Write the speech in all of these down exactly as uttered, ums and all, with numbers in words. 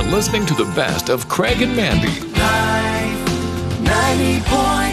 listening to the best of Craig and Mandy. ninety point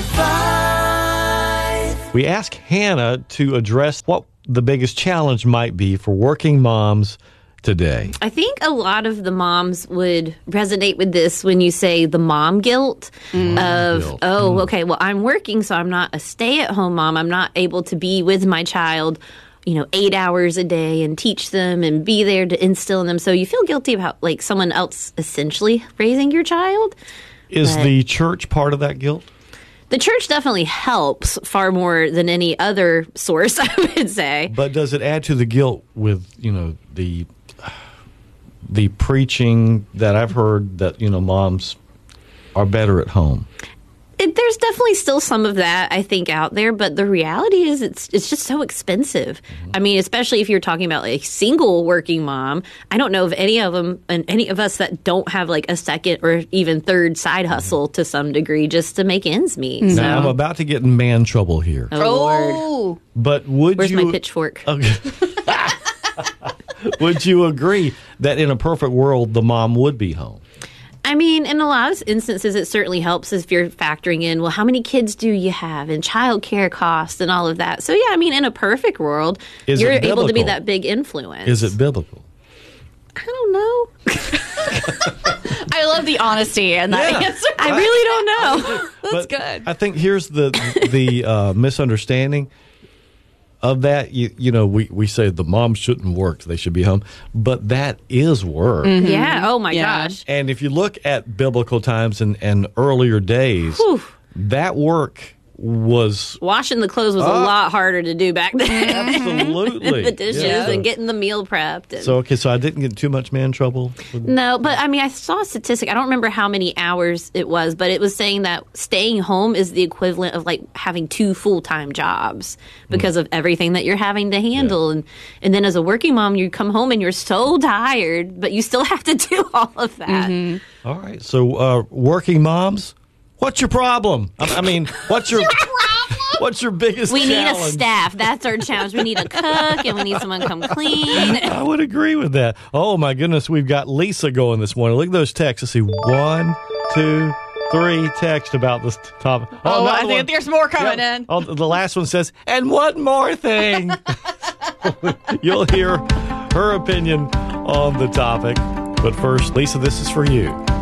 five. We asked Hannah to address what the biggest challenge might be for working moms today. I think a lot of the moms would resonate with this when you say the mom guilt mm. of, guilt. oh, mm. okay, well, I'm working, so I'm not a stay-at-home mom. I'm not able to be with my child, you know, eight hours a day and teach them and be there to instill in them. So you feel guilty about, like, someone else essentially raising your child. Is but the church part of that guilt? The church definitely helps far more than any other source, I would say. But does it add to the guilt with, you know, the the preaching that I've heard that, you know, moms are better at home? It, there's definitely still some of that, I think, out there. But the reality is it's it's just so expensive. Mm-hmm. I mean, especially if you're talking about like, a single working mom. I don't know of any of them and any of us that don't have like a second or even third side hustle mm-hmm. to some degree just to make ends meet. Now, so. I'm about to get in man trouble here. Oh, Lord. But would Where's you... Where's my pitchfork? Okay. Would you agree that in a perfect world, the mom would be home? I mean, in a lot of instances, it certainly helps if you're factoring in, well, how many kids do you have and childcare costs and all of that. So, yeah, I mean, in a perfect world, Is you're it able to be that big influence. Is it biblical? I don't know. I love the honesty in that yeah. answer. I really don't know. That's but good. I think here's the the uh, misunderstanding of that. You, you know, we, we say the moms shouldn't work, they should be home. But that is work. Mm-hmm. Yeah. Oh, my yeah. gosh. And if you look at biblical times and, and earlier days, Whew. that work was... Washing the clothes was uh, a lot harder to do back then. Absolutely. The dishes yeah. and getting the meal prepped. And So, okay, so I didn't get too much man trouble? With no, but I mean, I saw a statistic. I don't remember how many hours it was, but it was saying that staying home is the equivalent of like having two full-time jobs because mm. of everything that you're having to handle. Yeah. And, and then as a working mom, you come home and you're so tired, but you still have to do all of that. Mm-hmm. All right, so uh, working moms... What's your problem? I mean, what's your, your problem? What's your biggest we challenge? We need a staff. That's our challenge. We need a cook, and we need someone to come clean. I would agree with that. Oh, my goodness. We've got Lisa going this morning. Look at those texts. Let's see. One, two, three texts about this topic. Oh, oh I think one. there's more coming yeah. in. Oh, the last one says, and one more thing. You'll hear her opinion on the topic. But first, Lisa, this is for you.